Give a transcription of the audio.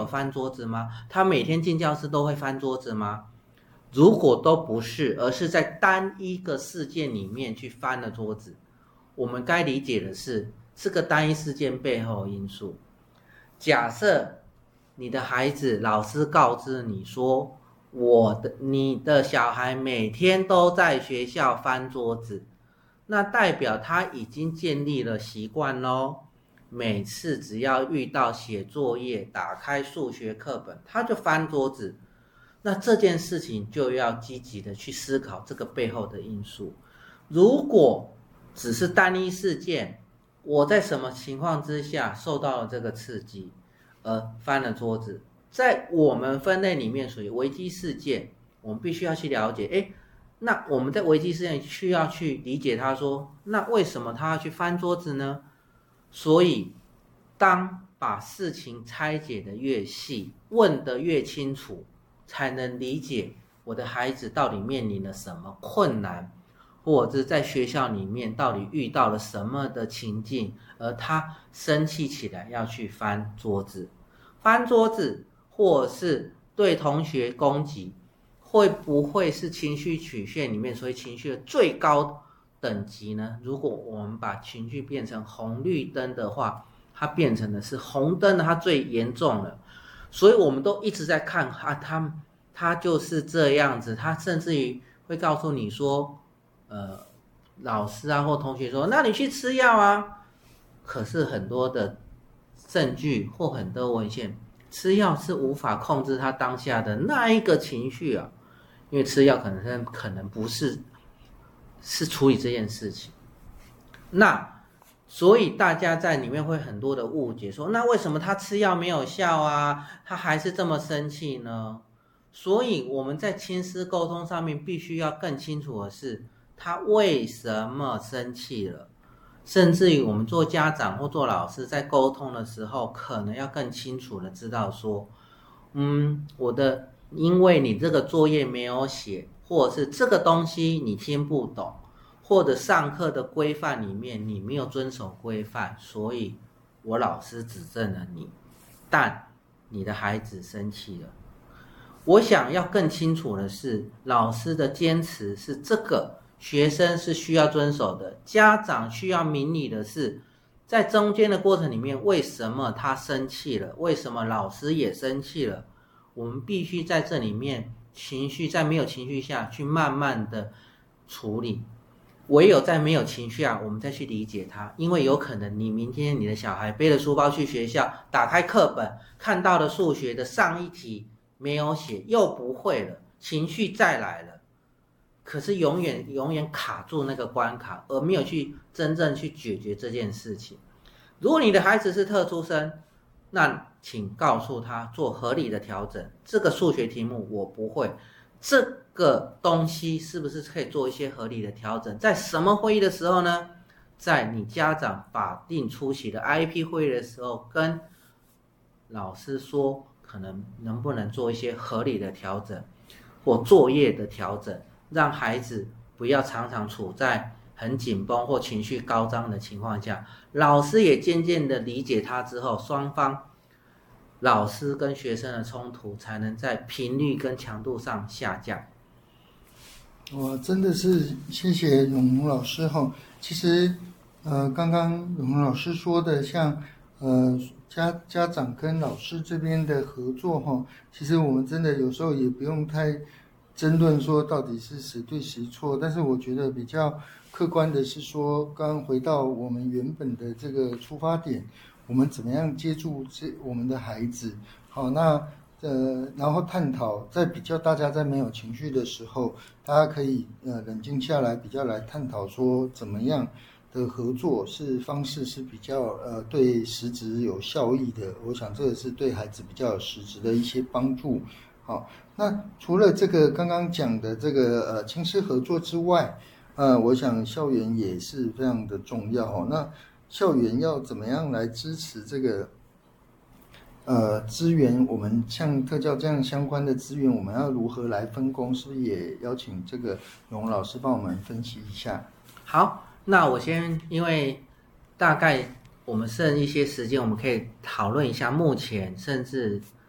有翻桌子吗？他每天进教室都会翻桌子吗？如果都不是，而是在单一个事件里面去翻了桌子，我们该理解的是这个单一事件背后的因素。假设你的孩子，老师告知你说，你的小孩每天都在学校翻桌子，那代表他已经建立了习惯咯。每次只要遇到写作业，打开数学课本，他就翻桌子。那这件事情就要积极的去思考这个背后的因素。如果只是单一事件，我在什么情况之下受到了这个刺激而翻了桌子，在我们分类里面属于危机事件，我们必须要去了解，那我们在危机事件需要去理解他说，那为什么他要去翻桌子呢？所以当把事情拆解的越细，问得越清楚，才能理解我的孩子到底面临了什么困难，或者是在学校里面到底遇到了什么的情境，而他生气起来要去翻桌子。翻桌子或是对同学攻击，会不会是情绪曲线里面所谓情绪的最高等级呢？如果我们把情绪变成红绿灯的话，它变成的是红灯的它最严重了。所以我们都一直在看他就是这样子，他甚至于会告诉你说老师啊或同学说，那你去吃药啊。可是很多的证据或很多文献，吃药是无法控制他当下的那一个情绪啊，因为吃药可能不是处理这件事情。那所以大家在里面会很多的误解，说那为什么他吃药没有效啊，他还是这么生气呢？所以我们在亲师沟通上面必须要更清楚的是，他为什么生气了。甚至于我们做家长或做老师在沟通的时候，可能要更清楚的知道说，因为你这个作业没有写，或者是这个东西你听不懂，或者上课的规范里面你没有遵守规范，所以我老师指正了你，但你的孩子生气了。我想要更清楚的是，老师的坚持是这个，学生是需要遵守的，家长需要明理的是，在中间的过程里面，为什么他生气了？为什么老师也生气了？我们必须在这里面在没有情绪下去慢慢的处理。唯有在没有情绪我们再去理解他，因为有可能你明天你的小孩背了书包去学校，打开课本看到了数学的上一题没有写，又不会了，情绪再来了，可是永远卡住那个关卡，而没有去真正去解决这件事情。如果你的孩子是特殊生，那请告诉他做合理的调整，这个数学题目我不会，这个东西是不是可以做一些合理的调整？在什么会议的时候呢？在你家长法定出席的 IEP 会议的时候，跟老师说可能不能做一些合理的调整或作业的调整，让孩子不要常常处在很紧绷或情绪高涨的情况下。老师也渐渐的理解他之后，双方老师跟学生的冲突才能在频率跟强度上下降。 我真的是谢谢永龙老师哈。其实刚刚永龙老师说的，像家长跟老师这边的合作哈，其实我们真的有时候也不用太争论说到底是谁对谁错，但是我觉得比较客观的是说，刚刚回到我们原本的这个出发点，我们怎么样接住我们的孩子，好，那然后探讨，在比较大家在没有情绪的时候，大家可以冷静下来，比较来探讨说怎么样的合作方式是比较对实质有效益的。我想这个是对孩子比较有实质的一些帮助。好，那除了这个刚刚讲的这个亲师合作之外，我想校园也是非常的重要哦。那校园要怎么样来支持这个资源？我们像特教这样相关的资源，我们要如何来分工？是不是也邀请这个永老师帮我们分析一下？ 好，那我先，因为大概我们剩一些时间，我们可以讨论一下目前甚至